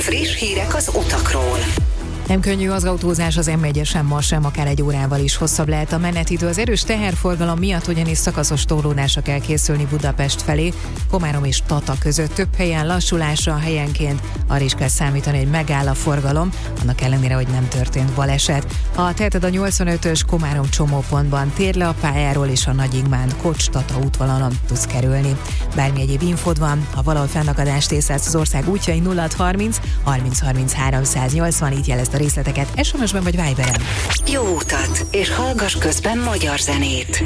Friss hírek az utakról. Nem könnyű az autózás az M1-esen ma sem, akár egy órával is hosszabb lehet a menetidő. Az erős teherforgalom miatt ugyanis szakaszos torlódásra kell készülni Budapest felé, Komárom és Tata között. Több helyen lassulásra, helyenként arra is kell számítani, hogy megáll a forgalom, annak ellenére, hogy nem történt baleset. Ha teheted a 85-ös Komárom csomópontban, tér le a pályáról és a Nagy Ingmán Kocs-Tata útvonalon tudsz kerülni. Bármi egyéb infód van, ha valahol fennakadást észlelsz az ország útjain, 0630 30 33 180, így jelezd a részleteket SMS-ben vagy Viberen. Jó utat, és hallgass közben magyar zenét.